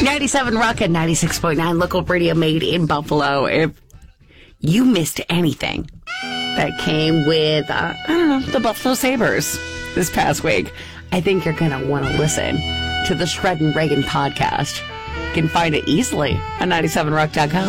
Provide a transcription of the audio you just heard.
97 Rock and 96.9 local radio made in Buffalo. If you missed anything that came with, the Buffalo Sabres this past week, I think you're going to want to listen to the Shred and Reagan podcast. You can find it easily on 97rock.com.